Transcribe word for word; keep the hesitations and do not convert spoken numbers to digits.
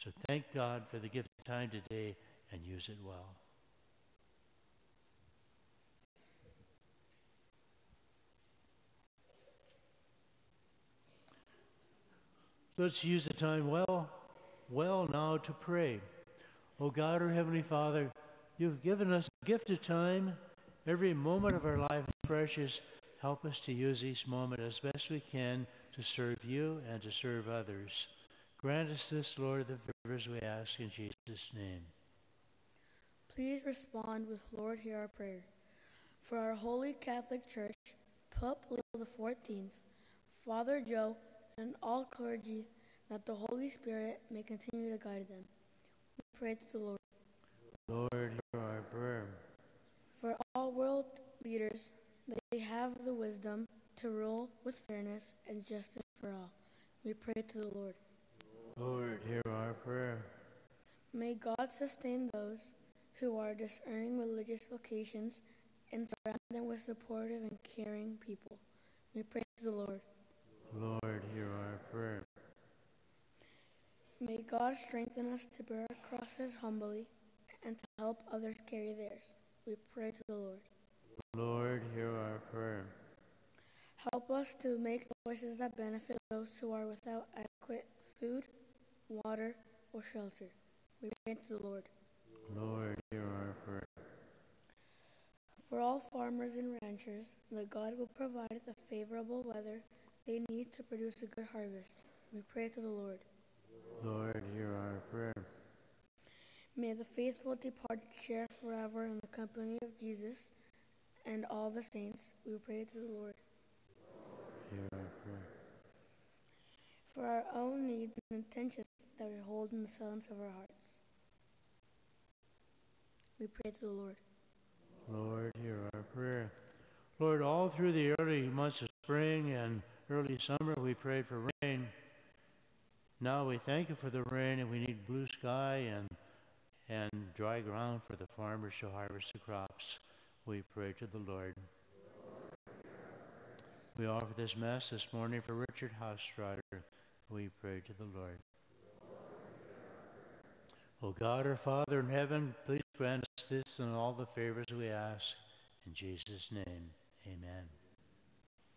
So thank God for the gift of time today and use it well. Let's use the time well, well now to pray. O God, our Heavenly Father, you've given us the gift of time. Every moment of our life is precious. Help us to use each moment as best we can to serve you and to serve others. Grant us this, Lord, the favors we ask in Jesus' name. Please respond with, Lord, hear our prayer. For our Holy Catholic Church, Pope Leo the fourteenth, Father Joe, and all clergy, that the Holy Spirit may continue to guide them. We pray to the Lord. Lord, hear our prayer. For all world leaders, that they have the wisdom to rule with fairness and justice for all. We pray to the Lord. Lord, hear our prayer. May God sustain those who are discerning religious vocations and surround them with supportive and caring people. We pray to the Lord. Lord, hear our prayer. May God strengthen us to bear our crosses humbly and to help others carry theirs. We pray to the Lord. Lord, hear our prayer. Help us to make choices that benefit those who are without adequate food, water, or shelter. We pray to the Lord. Lord, hear our prayer. For all farmers and ranchers, that God will provide the favorable weather they need to produce a good harvest. We pray to the Lord. Lord, hear our prayer. May the faithful departed share forever in the company of Jesus and all the saints. We pray to the Lord. Hear our prayer. For our own needs and intentions that we hold in the silence of our hearts. We pray to the Lord. Lord, hear our prayer. Lord, all through the early months of spring and early summer, we prayed for rain. Now we thank you for the rain, and we need blue sky and and dry ground for the farmers to harvest the crops. We pray to the Lord. We offer this Mass this morning for Richard Haustrader. We pray to the Lord. O God, our Father in heaven, please grant us this and all the favors we ask. In Jesus' name, amen.